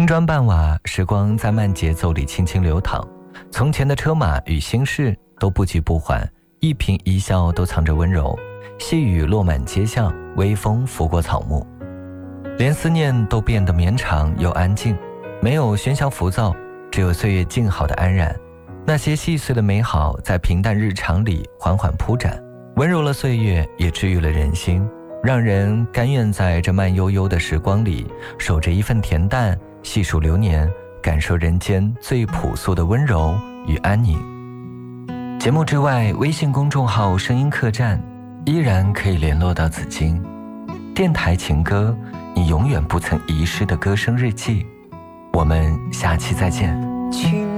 青砖伴瓦，时光在慢节奏里轻轻流淌。从前的车马与心事都不急不缓，一颦一笑都藏着温柔。细雨落满街巷，微风拂过草木，连思念都变得绵长又安静，没有喧嚣浮躁，只有岁月静好的安然。那些细碎的美好在平淡日常里缓缓铺展，温柔了岁月，也治愈了人心，让人甘愿在这慢悠悠的时光里守着一份恬淡，细数流年，感受人间最朴素的温柔与安宁。节目之外，微信公众号声音客栈依然可以联络到紫金。电台情歌，你永远不曾遗失的歌声日记。我们下期再见。